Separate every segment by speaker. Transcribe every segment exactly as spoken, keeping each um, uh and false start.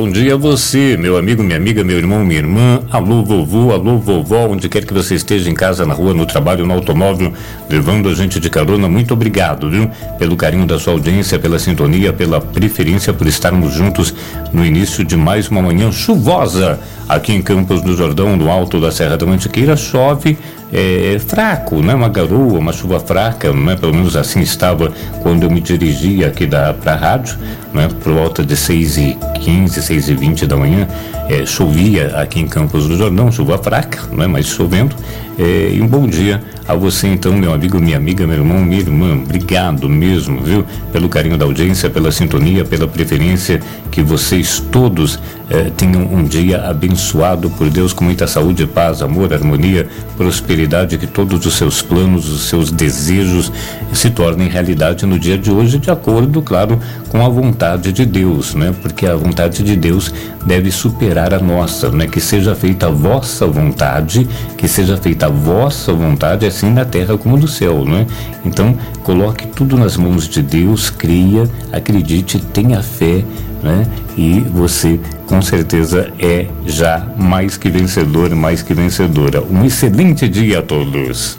Speaker 1: bom dia a você, meu amigo, minha amiga, meu irmão, minha irmã, alô vovô, alô vovó, onde quer que você esteja, em casa, na rua, no trabalho, no automóvel, levando a gente de carona, muito obrigado, viu? Pelo carinho da sua audiência, pela sintonia, pela preferência, por estarmos juntos no início de mais uma manhã chuvosa, aqui em Campos do Jordão, no alto da Serra da Mantiqueira. Chove é, fraco, né? Uma garoa, uma chuva fraca, né? Pelo menos assim estava quando eu me dirigia aqui da pra rádio, né? Por volta de seis e quinze, seis e vinte da manhã, é, chovia aqui em Campos do Jordão, chuva fraca, né? Mas chovendo. É, e um bom dia a você então, meu amigo, minha amiga, meu irmão, minha irmã. Obrigado mesmo, viu? Pelo carinho da audiência, pela sintonia, pela preferência. Que vocês todos eh, tenham um dia abençoado por Deus, com muita saúde, paz, amor, harmonia, prosperidade, que todos os seus planos, os seus desejos se tornem realidade no dia de hoje, de acordo, claro, com a vontade de Deus, né? Porque a vontade de Deus deve superar a nossa, né? Que seja feita a vossa vontade, que seja feita a vossa vontade, assim na terra como no céu, né? Então, coloque tudo nas mãos de Deus, creia, acredite, tenha fé, né? E você com certeza é já mais que vencedor, mais que vencedora. Um excelente dia a todos.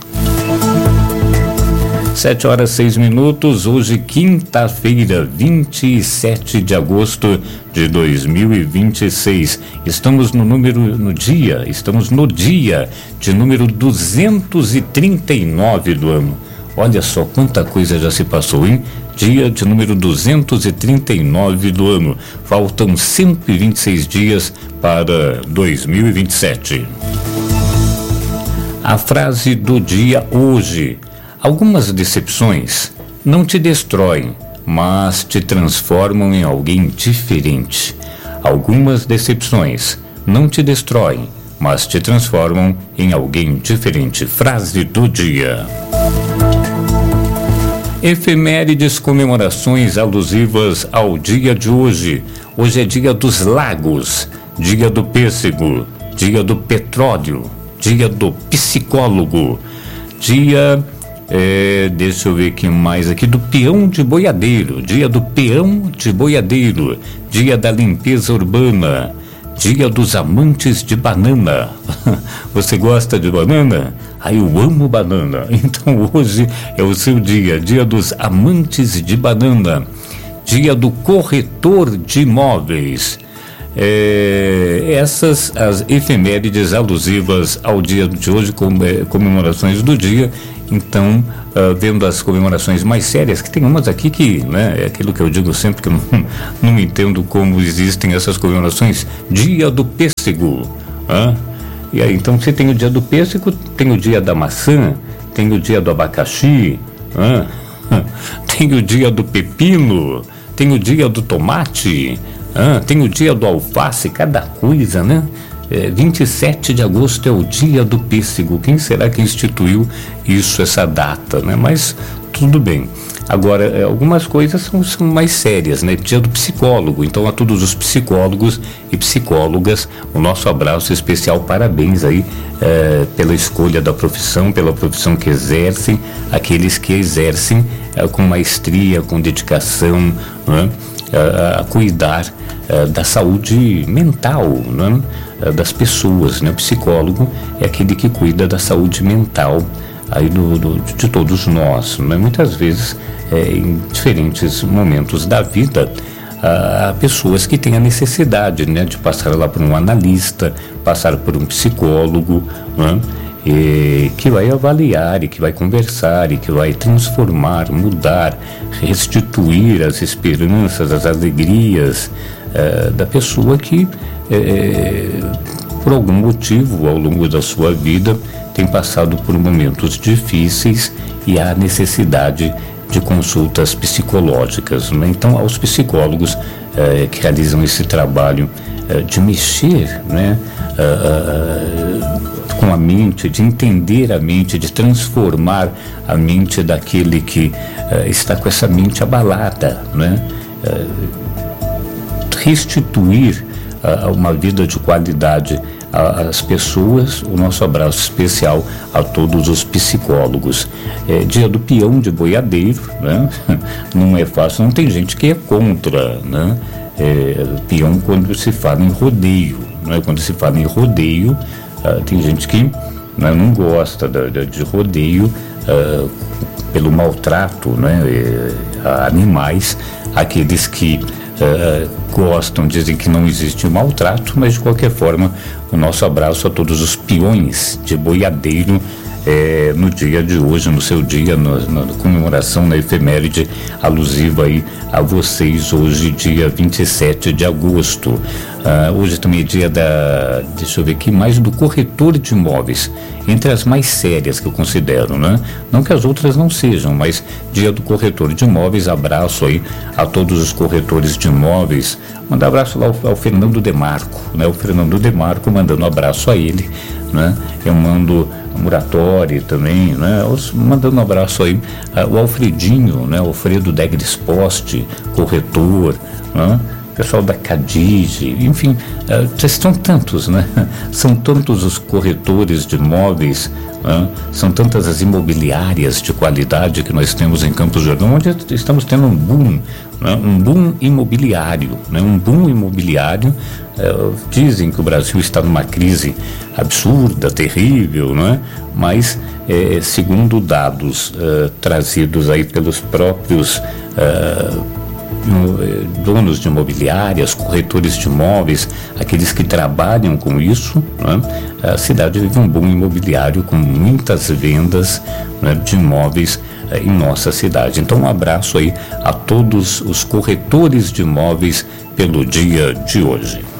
Speaker 1: Sete horas, seis minutos, hoje quinta-feira, vinte e sete de agosto de dois mil e vinte e seis. Estamos no número, no dia, estamos no dia de número duzentos e trinta e nove do ano. Olha só quanta coisa já se passou, hein? Dia de número duzentos e trinta e nove do ano. Faltam cento e vinte e seis dias para dois mil e vinte e sete. A frase do dia hoje: algumas decepções não te destroem, mas te transformam em alguém diferente. Algumas decepções não te destroem, mas te transformam em alguém diferente. Frase do dia. Efemérides, comemorações alusivas ao dia de hoje. Hoje é dia dos lagos, dia do pêssego, dia do petróleo, dia do psicólogo, dia, é, deixa eu ver aqui mais aqui, do peão de boiadeiro, dia do peão de boiadeiro, dia da limpeza urbana, dia dos amantes de banana. Você gosta de banana? Ah, eu amo banana. Então hoje é o seu dia, dia dos amantes de banana, dia do corretor de imóveis. É, essas as efemérides alusivas ao dia de hoje, com, é, comemorações do dia. Então, uh, vendo as comemorações mais sérias, que tem umas aqui que, né, é aquilo que eu digo sempre, que eu não, não entendo como existem essas comemorações. Dia do pêssego, ah? E aí, então você tem o dia do pêssego, tem o dia da maçã, tem o dia do abacaxi, ah? Tem o dia do pepino, tem o dia do tomate, ah? Tem o dia do alface, cada coisa, né? É, vinte e sete de agosto é o dia do pêssego. Quem será que instituiu isso, essa data, né? Mas tudo bem. Agora, é, algumas coisas são, são mais sérias, né? Dia do psicólogo. Então, a todos os psicólogos e psicólogas, o nosso abraço especial, parabéns aí é, pela escolha da profissão, pela profissão que exercem, aqueles que exercem é, com maestria, com dedicação, né? A, a cuidar uh, da saúde mental, né? uh, das pessoas, né? O psicólogo é aquele que cuida da saúde mental aí do, do, de todos nós, né? Muitas vezes é, em diferentes momentos da vida há uh, pessoas que têm a necessidade, né? De passar lá por um analista, passar por um psicólogo, né? E que vai avaliar, e que vai conversar, e que vai transformar, mudar, restituir as esperanças, as alegrias eh, da pessoa que, eh, por algum motivo, ao longo da sua vida, tem passado por momentos difíceis e há necessidade de consultas psicológicas, né? Então, aos psicólogos eh, que realizam esse trabalho eh, de mexer, né? Uh, uh, com a mente, de entender a mente, de transformar a mente daquele que uh, está com essa mente abalada, né? Uh, restituir uh, uma vida de qualidade às pessoas. O nosso abraço especial a todos os psicólogos. É dia do peão de boiadeiro, né? Não é fácil, não tem gente que é contra, né? é, peão quando se fala em rodeio, né? Quando se fala em rodeio, ah, tem gente que, né, não gosta de, de, de rodeio ah, pelo maltrato, né, a animais. Aqueles que Uh, gostam, dizem que não existe maltrato, mas de qualquer forma o nosso abraço a todos os peões de boiadeiro é, no dia de hoje, no seu dia, no, na comemoração, na efeméride alusiva aí a vocês, hoje dia vinte e sete de agosto. Uh, hoje também é dia da, deixa eu ver aqui, mais do corretor de imóveis, entre as mais sérias que eu considero, né? Não que as outras não sejam, mas dia do corretor de imóveis. Abraço aí a todos os corretores de imóveis. Mandar abraço lá ao, ao Fernando Demarco, né? O Fernando Demarco, mandando um abraço a ele, né? Eu mando a Muratori também, né? Os, mandando um abraço aí ao Alfredinho, né? Alfredo Degres Poste, corretor, né? Pessoal da Cadiz, enfim, uh, são tantos, né? São tantos os corretores de imóveis, né? São tantas as imobiliárias de qualidade que nós temos em Campos do Jordão, onde estamos tendo um boom, né? Um boom imobiliário, né? Um boom imobiliário. Uh, dizem que o Brasil está numa crise absurda, terrível, né? Mas, eh, segundo dados uh, trazidos aí pelos próprios uh, donos de imobiliárias, corretores de imóveis, aqueles que trabalham com isso, né? A cidade vive um boom imobiliário com muitas vendas, né, de imóveis eh, em nossa cidade. Então, um abraço aí a todos os corretores de imóveis pelo dia de hoje.